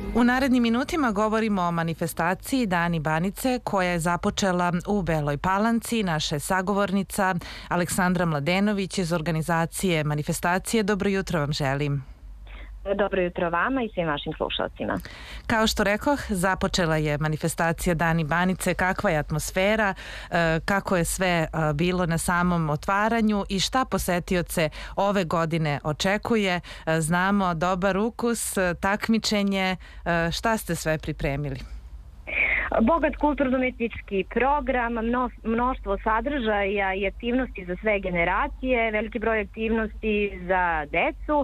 U narednim minutima govorimo o manifestaciji Dani Banice koja je započela u Beloj Palanci. Naša sagovornica Aleksandra Mladenović iz organizacije manifestacije. Dobro jutro vam želim. Dobro jutro vama i svim vašim slušalcima. Kao što rekoh, započela je manifestacija Dani Banice. Kakva je atmosfera, kako je sve bilo na samom otvaranju i šta posetioce ove godine očekuje? Znamo dobar ukus, takmičenje, šta ste sve pripremili? Bogat kulturno-umetnički program, mnoštvo sadržaja i aktivnosti za sve generacije, veliki broj aktivnosti za decu,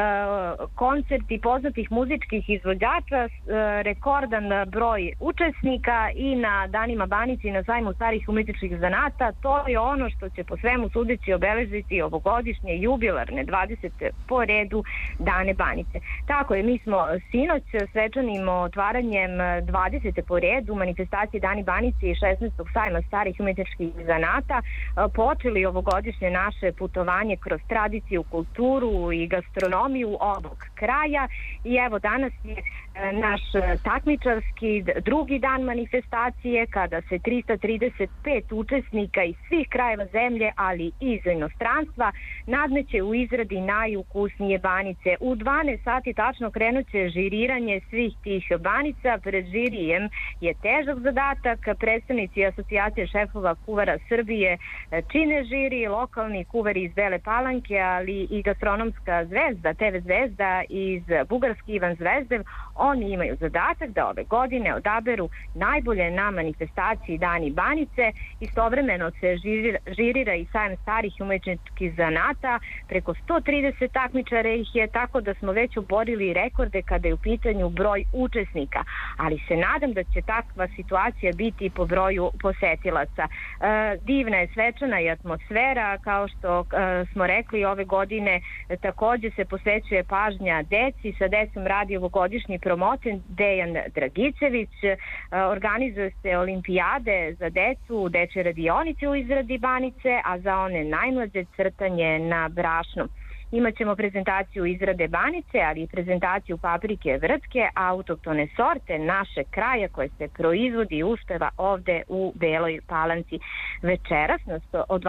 koncerti poznatih muzičkih izvođača, rekordan broj učesnika i na Danima Banici i na sajmu starih umetničkih zanata. To je ono što će po svemu sudeći obeležiti ovogodišnje jubilarne 20. po redu Dane Banice. Tako je, mi smo sinoć svečanim otvaranjem 20. po redu manifestacije Dani Banice i 16. sajma starih umetničkih zanata počeli ovogodišnje naše putovanje kroz tradiciju, kulturu i gastronomiju ovog kraja i evo danas je naš takmičarski drugi dan manifestacije kada se 335 učesnika iz svih krajeva zemlje, ali i iz inostranstva nadmeće u izradi najukusnije banice. U 12 sati tačno krenuće žiriranje svih tih banica. Pred žirijem je težak zadatak. Predstavnici Asocijacije šefova kuvara Srbije čine žiri, lokalni kuvari iz Bele Palanke, ali i gastronomska zvezda, TV zvezda iz Bugarske Ivan Zvezdev. Oni imaju zadatak da ove godine odaberu najbolje na manifestaciji Dani Banice. Istovremeno se žirira i sajam starih umetničkih zanata. Preko 130 takmičara ih je, tako da smo već oborili rekorde kada je u pitanju broj učesnika. Ali se nadam da će takva situacija biti po broju posetilaca. Divna je, svečana i atmosfera, kao što smo rekli ove godine takođe se posvećuje pažnja deci. Sa decom radi ovogodišnji promocent Dejan Dragičević. Organizuje se olimpijade za decu, dečje radionice u izradi banice, a za one najmlađe crtanje na brašnu. Imaćemo prezentaciju izrade banice, ali i prezentaciju paprike vrtke, autohtone sorte našeg kraja koje se proizvodi i uspeva ovde u Beloj Palanci. Večeras nas od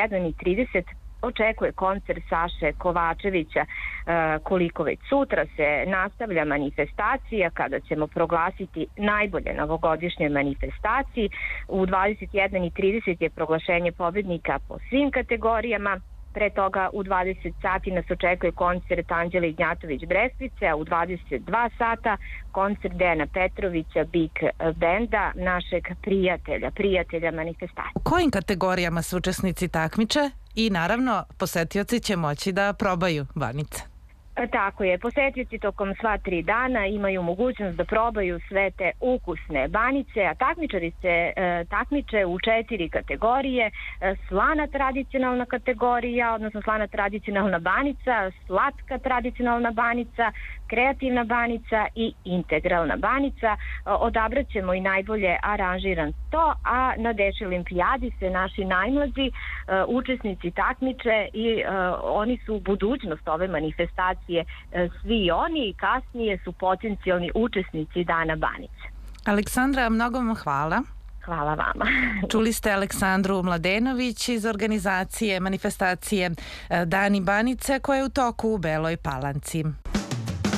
21:30 očekuje koncert Saše Kovačevića. Koliko već sutra se nastavlja manifestacija kada ćemo proglasiti najbolje novogodišnje manifestaciji. U 21:30 je proglašenje pobednika po svim kategorijama. Pre toga u 20 sati nas očekuje koncert Anđele Ignjatović-Breskvice, a u 22 sata koncert Dejana Petrovića, Big Benda, našeg prijatelja manifestacije. U kojim kategorijama se učesnici takmiče i naravno posetioci će moći da probaju banice? Tako je, posetioci tokom sva 3 dana imaju mogućnost da probaju sve te ukusne banice, a takmičari se takmiče u 4 kategorije: slana tradicionalna kategorija, odnosno slana tradicionalna banica, slatka tradicionalna banica, kreativna banica i integralna banica. Odabrat ćemo i najbolje aranžiran sto, a na dečjoj olimpijadi se naši najmlađi učesnici takmiče i oni su budućnost ove manifestacije. Svi oni i kasnije su potencijalni učesnici Dana Banice. Aleksandra, mnogo vam hvala. Hvala vama. Čuli ste Aleksandru Mladenović iz organizacije manifestacije Dani Banice koja je u toku u Beloj Palanci.